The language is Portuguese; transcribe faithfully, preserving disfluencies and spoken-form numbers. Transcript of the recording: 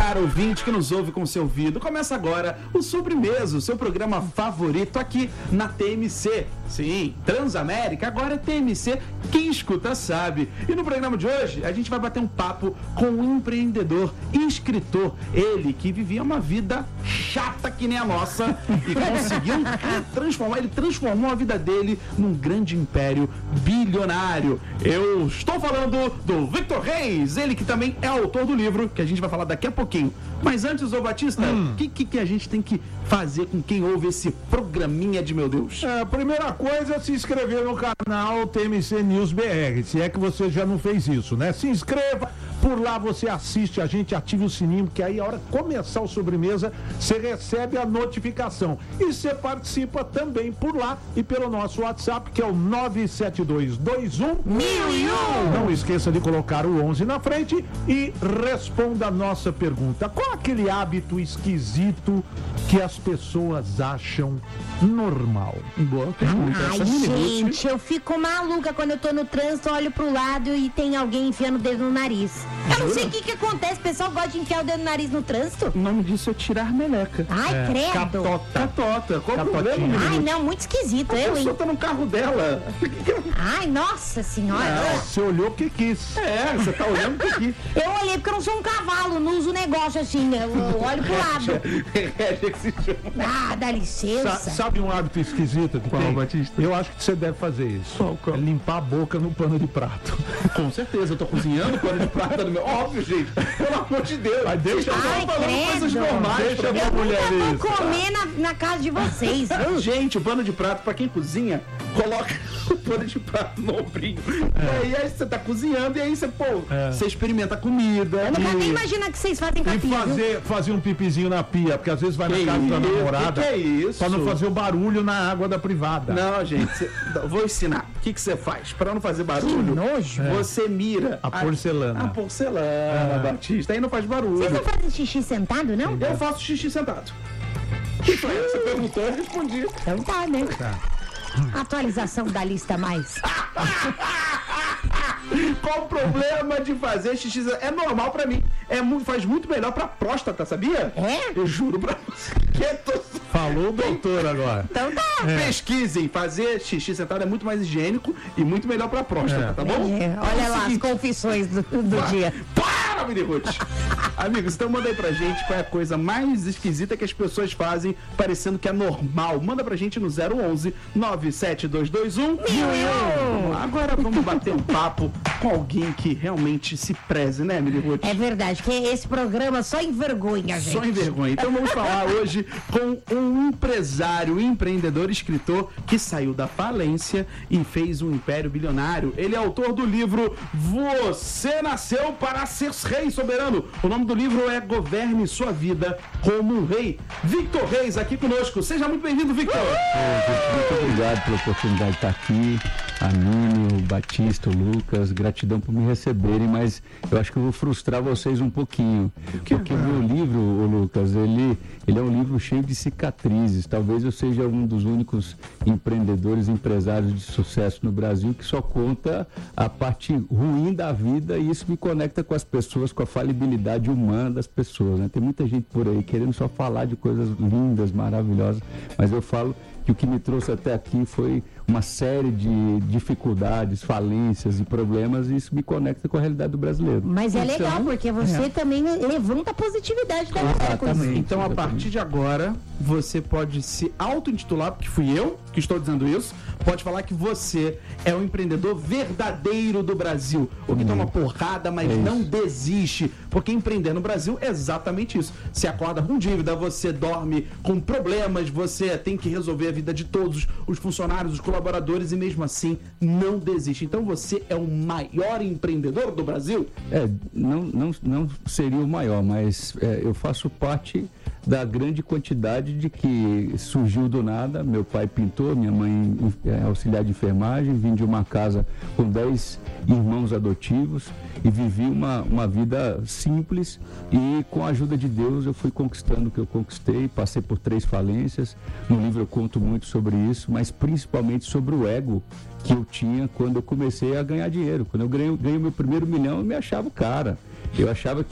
caro ouvinte que nos ouve com seu ouvido, começa agora o Sobremesa, o seu programa favorito aqui na T M C. Sim, Transamérica, agora é T M C, quem escuta sabe. E no programa de hoje, a gente vai bater um papo com um empreendedor e escritor. Ele que vivia uma vida chata que nem a nossa e conseguiu transformar, ele transformou a vida dele num grande império bilionário. Eu estou falando do Victor Reis, ele que também é autor do livro, que a gente vai falar daqui a pouquinho. Mas antes, ô Batista, o hum. que, que, que a gente tem que fazer com quem ouve esse programinha de meu Deus? É, a primeira coisa é se inscrever no canal T M C News B R, se é que você já não fez isso, né? Se inscreva, por lá você assiste a gente, ative o sininho, que aí a hora que começar o Sobremesa, você recebe a notificação. E você participa também por lá e pelo nosso WhatsApp, que é o nove sete dois dois um mil e um. Não esqueça de colocar o onze na frente e responda a nossa pergunta. Qual aquele hábito esquisito que as pessoas acham normal? Boa pergunta. Ai, gente, eu fico maluca quando eu tô no trânsito, olho pro lado e tem alguém enfiando o dedo no nariz. Eu não sei o que que acontece, o pessoal gosta de enfiar o dedo no nariz no trânsito. O nome disso é tirar meleca. Ai, é, credo. Catota. Catota. Qual o problema? Ai, não, muito esquisito. A eu, pessoa hein? tá no carro dela. Ai, nossa senhora. É, você olhou o que quis. É, você tá olhando o que quis. Eu olhei porque eu não sou um cavalo, não uso negócio assim, né? Eu olho pro lado. Ah, dá licença. Sa sabe um hábito esquisito que Qual, tem? Batista? Eu acho que você deve fazer isso. Qual, qual? É limpar a boca no pano de prato. Com certeza, eu tô cozinhando pano de prata no meu... Óbvio, gente. Pelo amor de Deus. Mas deixa eu Ai, falando credo. coisas normais. Deixa pra a mim. mulher Eu isso. vou comer na, na casa de vocês. Não, gente, o pano de prato, pra quem cozinha, coloca o pano de prato no ombrinho. É. E aí você tá cozinhando e aí você, pô, É. você experimenta a comida. Eu não quero e... nem imaginar que vocês fazem E capinha, viu? fazer, fazer um pipizinho na pia, porque às vezes vai na Que casa da isso? namorada. Que que é isso? Pra não fazer o barulho na água da privada. Não, gente, cê... vou ensinar. O que que você faz? Pra não fazer barulho, Que nojo. você mira A porcelana. A porcelana, Batista. Aí não faz barulho. Vocês não fazem xixi sentado, não? Eu faço xixi sentado. Que foi? Você perguntou, eu respondi. Então tá, né? Atualização da lista mais. Qual o problema de fazer xixi? É normal pra mim. É muito, faz muito melhor pra próstata, sabia? É? Eu juro pra você. Que é to... Falou o doutor agora. Então tá. É. Pesquisem. Fazer xixi sentado é muito mais higiênico e muito melhor pra próstata, É. tá bom? É, olha lá as confissões do, do dia. Para, Mini Ruth! Amigos, então manda aí pra gente qual é a coisa mais esquisita que as pessoas fazem, parecendo que é normal. Manda pra gente no zero onze nove sete dois dois um mil e um. Agora vamos bater um papo com alguém que realmente se preze, né, Mini Ruth? É verdade, que esse programa só envergonha, gente. Só em vergonha. Então vamos falar hoje com um empresário, empreendedor, escritor que saiu da falência e fez um império bilionário. Ele é autor do livro Você Nasceu para Ser Rei Soberano. O nome do livro é Governe Sua Vida como um Rei. Victor Reis aqui conosco. Seja muito bem-vindo, Victor. Muito obrigado pela oportunidade de estar aqui. A Mini, o Batista, o Lucas, gratidão por me receberem, mas eu acho que eu vou frustrar vocês um pouquinho. Porque o meu livro, ô Lucas, ele, ele é um livro cheio de cicatrizes. Talvez eu seja um dos únicos empreendedores, empresários de sucesso no Brasil que só conta a parte ruim da vida, e isso me conecta com as pessoas, com a falibilidade humana das pessoas, né? Tem muita gente por aí querendo só falar de coisas lindas, maravilhosas, mas eu falo que o que me trouxe até aqui foi uma série de dificuldades, falências e problemas, e isso me conecta com a realidade do brasileiro. Mas é Então, legal, porque você é. também levanta a positividade da mulher com isso. Exatamente. Então, a partir de agora, você pode se auto-intitular, porque fui eu que estou dizendo isso, pode falar que você é o empreendedor verdadeiro do Brasil. O que Hum. toma porrada, mas É não isso. desiste. Porque empreender no Brasil é exatamente isso. Você acorda com dívida, você dorme com problemas, você tem que resolver a vida de todos os funcionários, os colaboradores, e mesmo assim não desiste. Então você é o maior empreendedor do Brasil? É, não, não, não seria o maior, mas é, eu faço parte da grande quantidade de que surgiu do nada. Meu pai pintor, minha mãe é auxiliar de enfermagem, vim de uma casa com dez irmãos adotivos e vivi uma, uma vida simples, e com a ajuda de Deus eu fui conquistando o que eu conquistei. Passei por três falências. No livro eu conto muito sobre isso, mas principalmente sobre o ego que eu tinha quando eu comecei a ganhar dinheiro. Quando eu ganhei, ganhei meu primeiro milhão, eu me achava o cara. Eu achava